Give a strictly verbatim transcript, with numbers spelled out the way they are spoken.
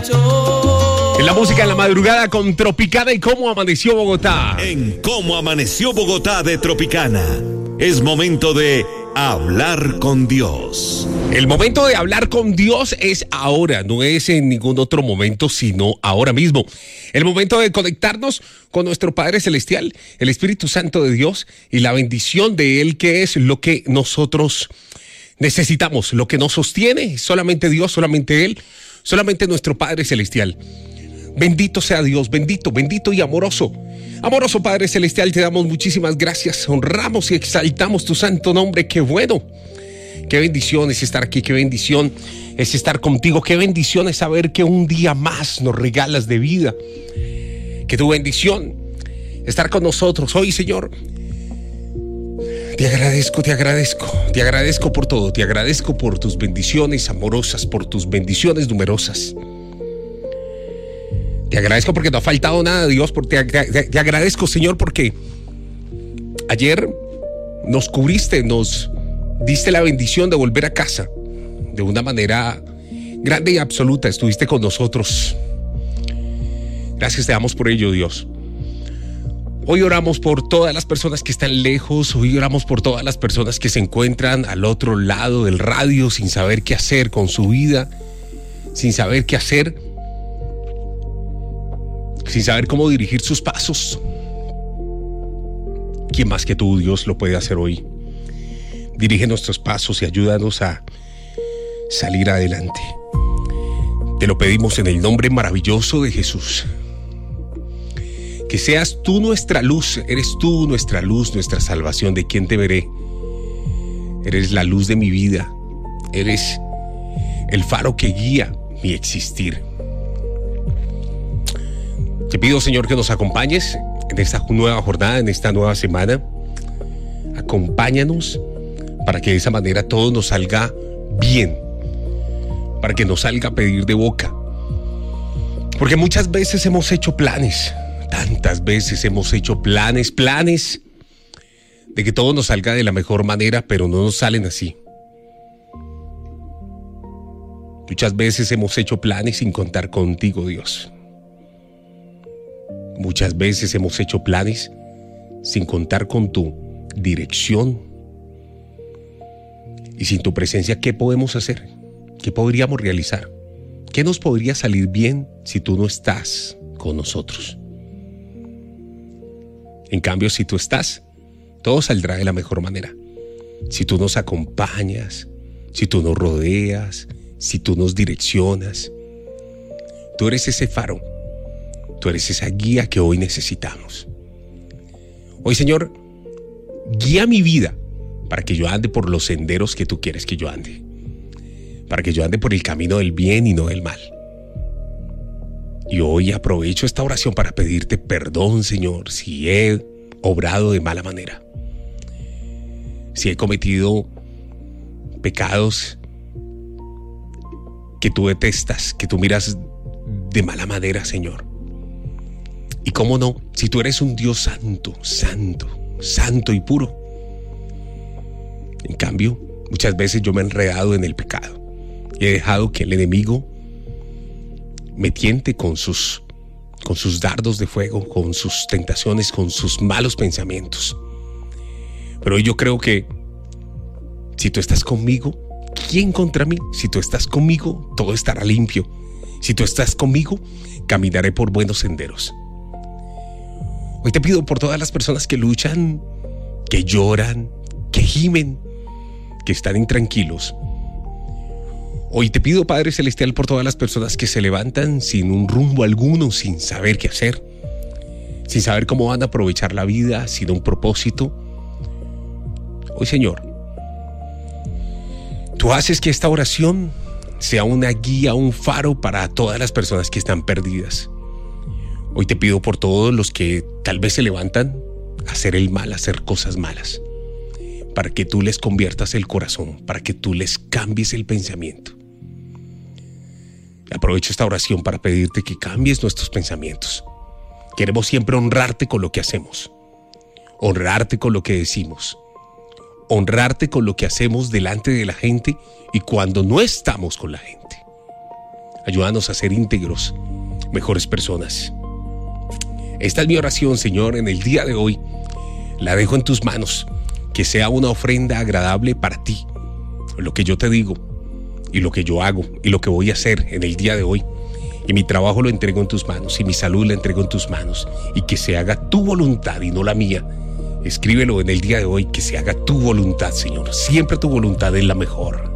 En la música en la madrugada con Tropicana y Cómo Amaneció Bogotá. En Cómo Amaneció Bogotá de Tropicana. Es momento de hablar con Dios. El momento de hablar con Dios es ahora, no es en ningún otro momento, sino ahora mismo. El momento de conectarnos con nuestro Padre Celestial, el Espíritu Santo de Dios y la bendición de Él, que es lo que nosotros necesitamos, lo que nos sostiene, solamente Dios, solamente Él, solamente nuestro Padre Celestial. Bendito sea Dios, bendito, bendito y amoroso. Amoroso Padre Celestial, te damos muchísimas gracias, honramos y exaltamos tu santo nombre. Qué bueno, qué bendición es estar aquí, qué bendición es estar contigo, qué bendición es saber que un día más nos regalas de vida. Que tu bendición estar con nosotros hoy, Señor. Te agradezco, te agradezco, te agradezco por todo, te agradezco por tus bendiciones amorosas, por tus bendiciones numerosas. Te agradezco porque no ha faltado nada, Dios. Te, te, te agradezco, Señor, porque ayer nos cubriste, nos diste la bendición de volver a casa de una manera grande y absoluta. Estuviste con nosotros. Gracias te damos por ello, Dios. Hoy oramos por todas las personas que están lejos. Hoy oramos por todas las personas que se encuentran al otro lado del radio sin saber qué hacer con su vida, sin saber qué hacer, sin saber cómo dirigir sus pasos. ¿Quién más que tú, Dios, lo puede hacer hoy? Dirige nuestros pasos y ayúdanos a salir adelante. Te lo pedimos en el nombre maravilloso de Jesús. Que seas tú nuestra luz, eres tú nuestra luz, nuestra salvación. ¿De quién te veré? Eres la luz de mi vida, eres el faro que guía mi existir. Te pido, Señor, que nos acompañes en esta nueva jornada, en esta nueva semana. Acompáñanos para que de esa manera todo nos salga bien, para que nos salga a pedir de boca. Porque muchas veces hemos hecho planes, tantas veces hemos hecho planes, planes de que todo nos salga de la mejor manera, pero no nos salen así. Muchas veces hemos hecho planes sin contar contigo, Dios. Muchas veces hemos hecho planes sin contar con tu dirección y sin tu presencia. ¿Qué podemos hacer? ¿Qué podríamos realizar? ¿Qué nos podría salir bien si tú no estás con nosotros? En cambio, si tú estás, todo saldrá de la mejor manera. Si tú nos acompañas, si tú nos rodeas, si tú nos direccionas, tú eres ese faro. Tú eres esa guía que hoy necesitamos. Hoy, Señor, guía mi vida para que yo ande por los senderos que tú quieres que yo ande. Para que yo ande por el camino del bien y no del mal. Y hoy aprovecho esta oración para pedirte perdón, Señor, si he obrado de mala manera. Si he cometido pecados que tú detestas, que tú miras de mala manera, Señor. Y cómo no, si tú eres un Dios santo, santo, santo y puro. En cambio, muchas veces yo me he enredado en el pecado y he dejado que el enemigo me tiente con sus, con sus dardos de fuego, con sus tentaciones, con sus malos pensamientos. Pero hoy yo creo que si tú estás conmigo, ¿quién contra mí? Si tú estás conmigo, todo estará limpio. Si tú estás conmigo, caminaré por buenos senderos. Hoy te pido por todas las personas que luchan, que lloran, que gimen, que están intranquilos. Hoy te pido, Padre Celestial, por todas las personas que se levantan sin un rumbo alguno, sin saber qué hacer, sin saber cómo van a aprovechar la vida, sin un propósito. Hoy, Señor, tú haces que esta oración sea una guía, un faro para todas las personas que están perdidas. Hoy te pido por todos los que tal vez se levantan a hacer el mal, a hacer cosas malas, para que tú les conviertas el corazón, para que tú les cambies el pensamiento. Aprovecho esta oración para pedirte que cambies nuestros pensamientos. Queremos siempre honrarte con lo que hacemos, honrarte con lo que decimos, honrarte con lo que hacemos delante de la gente y cuando no estamos con la gente. Ayúdanos a ser íntegros, mejores personas. Esta es mi oración, Señor, en el día de hoy. La dejo en tus manos. Que sea una ofrenda agradable para ti. Lo que yo te digo y lo que yo hago y lo que voy a hacer en el día de hoy. Y mi trabajo lo entrego en tus manos y mi salud la entrego en tus manos. Y que se haga tu voluntad y no la mía. Escríbelo en el día de hoy, que se haga tu voluntad, Señor. Siempre tu voluntad es la mejor.